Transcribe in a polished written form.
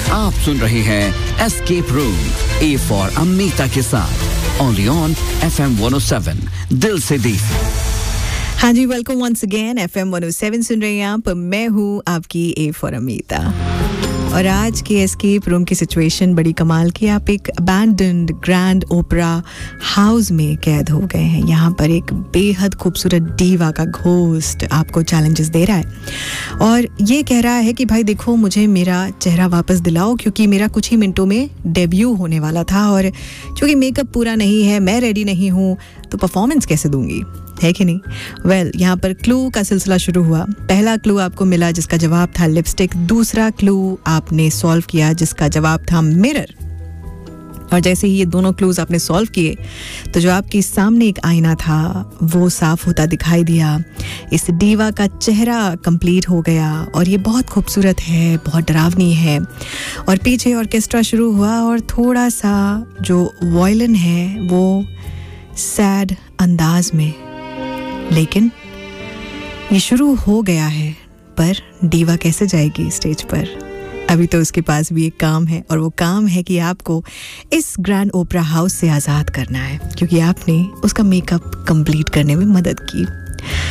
आप सुन रहे हैं escape room A for Amita के साथ ओनली ऑन FM 107 दिल से दी। हाँ जी, वेलकम वंस अगेन। FM 107 सुन रहे हैं आप। मैं हूँ आपकी ए फॉर अमीता और आज के एस्केप रूम की सिचुएशन बड़ी कमाल की। आप एक अबैंडन्ड ग्रैंड ओपेरा हाउस में कैद हो गए हैं। यहाँ पर एक बेहद खूबसूरत डीवा का घोस्ट आपको चैलेंजेस दे रहा है और ये कह रहा है कि भाई देखो, मुझे मेरा चेहरा वापस दिलाओ क्योंकि मेरा कुछ ही मिनटों में डेब्यू होने वाला था और क्योंकि मेकअप पूरा नहीं है, मैं रेडी नहीं हूँ, तो परफॉर्मेंस कैसे दूंगी, है कि नहीं? वेल, यहाँ पर क्लू का सिलसिला शुरू हुआ। पहला क्लू आपको मिला जिसका जवाब था लिपस्टिक। दूसरा क्लू आपने सॉल्व किया जिसका जवाब था मिरर। और जैसे ही ये दोनों क्लूज आपने सॉल्व किए तो जो आपके सामने एक आईना था वो साफ होता दिखाई दिया। इस डीवा का चेहरा कंप्लीट हो गया और ये बहुत खूबसूरत है, बहुत डरावनी है। और पीछे ऑर्केस्ट्रा शुरू हुआ और थोड़ा सा जो वायलिन है वो सैड अंदाज में, लेकिन ये शुरू हो गया है। पर डीवा कैसे जाएगी स्टेज पर? अभी तो उसके पास भी एक काम है और वो काम है कि आपको इस ग्रैंड ओपेरा हाउस से आज़ाद करना है क्योंकि आपने उसका मेकअप कंप्लीट करने में मदद की।